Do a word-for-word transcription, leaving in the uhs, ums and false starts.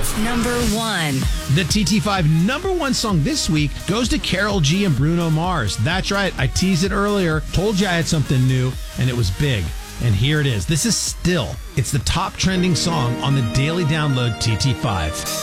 five, number one. The T T five number one song this week goes to Karol G and Bruno Mars. That's right, I teased it earlier, told you I had something new, and it was big. And here it is. This is Still. It's the top trending song on the daily download T T five.